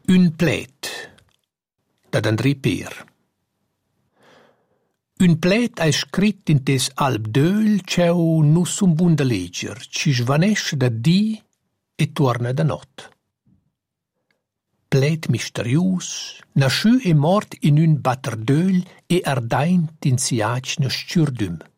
Un pled dad André Peer. Un pled è scritto in tes alb d'öl c'eu nu sun bun da leger, ci svanesce da di e torna da not. Pled misterius, nasciù e mort in un batter d'öl e ardaint in siac na stürdüm.